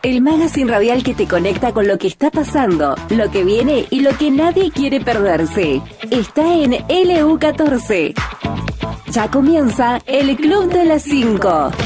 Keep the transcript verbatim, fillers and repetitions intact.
el magazine radial que te conecta con lo que está pasando, lo que viene y lo que nadie quiere perderse. Está en L U catorce. Ya comienza el Club de las cinco.